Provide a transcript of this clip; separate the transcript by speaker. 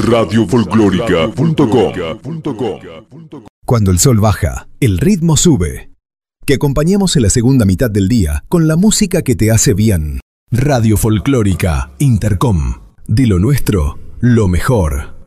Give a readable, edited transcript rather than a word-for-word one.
Speaker 1: radiofolclórica.com.
Speaker 2: Cuando el sol baja, el ritmo sube. Que acompañemos en la segunda mitad del día con la música que te hace bien. Radio Folclórica Intercom. De lo nuestro, lo mejor.